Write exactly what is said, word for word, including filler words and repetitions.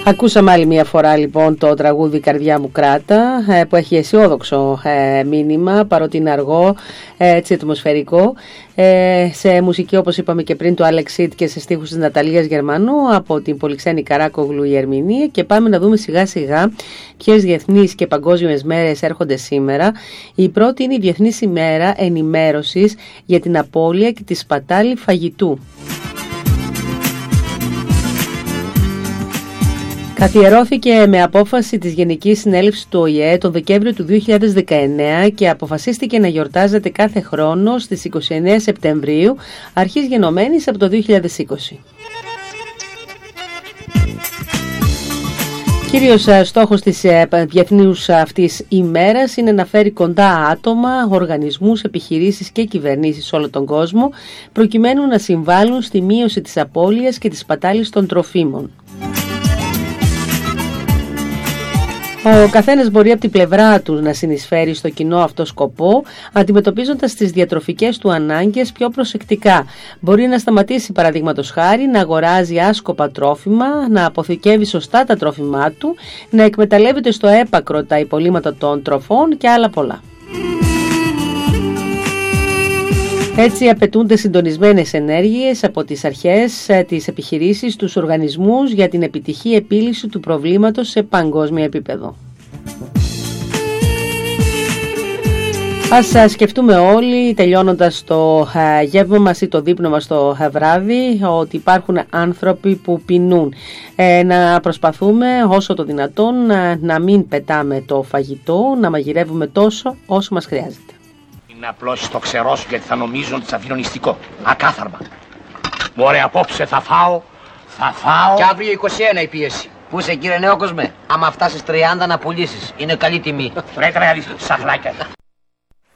Ακούσαμε άλλη μια φορά λοιπόν το τραγούδι «Καρδιά μου κράτα» που έχει αισιόδοξο μήνυμα, παρότι είναι αργό, έτσι ατμοσφαιρικό, σε μουσική όπως είπαμε και πριν του Άλεξ Σιτ και σε στίχους της Ναταλίας Γερμανού, από την πολυξένη Καράκογλου η Ερμηνεία. Και πάμε να δούμε σιγά σιγά ποιες διεθνείς και παγκόσμιες μέρες έρχονται σήμερα. Η πρώτη είναι η Διεθνής ημέρα ενημέρωσης για την απώλεια και τη σπατάλη φαγητού. Καθιερώθηκε με απόφαση της Γενικής Συνέλευσης του Ο Η Ε τον Δεκέμβριο του δύο χιλιάδες δεκαεννέα και αποφασίστηκε να γιορτάζεται κάθε χρόνο στις είκοσι εννέα Σεπτεμβρίου, αρχής γενομένης από το δύο χιλιάδες είκοσι. Κύριος στόχος της διεθνούς αυτής ημέρας είναι να φέρει κοντά άτομα, οργανισμούς, επιχειρήσεις και κυβερνήσεις σε όλο τον κόσμο, προκειμένου να συμβάλλουν στη μείωση της απώλειας και της σπατάλης των τροφίμων. Ο καθένας μπορεί από την πλευρά του να συνεισφέρει στο κοινό αυτό σκοπό, αντιμετωπίζοντας τις διατροφικές του ανάγκες πιο προσεκτικά. Μπορεί να σταματήσει, παραδείγματος χάρη, να αγοράζει άσκοπα τρόφιμα, να αποθηκεύει σωστά τα τρόφιμά του, να εκμεταλλεύεται στο έπακρο τα υπολείμματα των τροφών και άλλα πολλά. Έτσι απαιτούνται συντονισμένες ενέργειες από τις αρχές, τις επιχειρήσεις, τους οργανισμούς για την επιτυχή επίλυση του προβλήματος σε παγκόσμιο επίπεδο. Ας σκεφτούμε όλοι, τελειώνοντας το γεύμα μας ή το δείπνο μας το βράδυ, ότι υπάρχουν άνθρωποι που πεινούν. Ε, να προσπαθούμε όσο το δυνατόν να μην πετάμε το φαγητό, να μαγειρεύουμε τόσο όσο μας χρειάζεται. Είναι απλώς το ξερό γιατί θα νομίζουν ότι θα αφήνω νηστικό. Ακάθαρμα. Μωρέ, απόψε θα φάω, θα φάω. Και αύριο είκοσι ένα η πίεση. Πού είσαι κύριε Νέο Κοσμέ? Άμα φτάσεις τριάντα να πουλήσεις. Είναι καλή τιμή. Πρέπει να δεις σαφράκια.